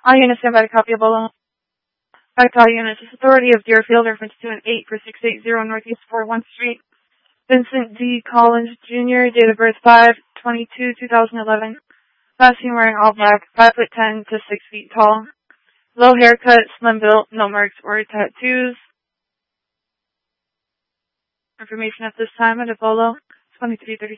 All units stand by to copy a Bolo. Back to all units. This authority of Deerfield, reference to an 8 for 680 Northeast 41st Street. Vincent D. Collins, Jr., date of birth 5/22/2011. Last seen wearing all black, 5'10" to 6 feet tall. Low haircut, slim built, no marks or tattoos. Information at this time at Bolo, 2336.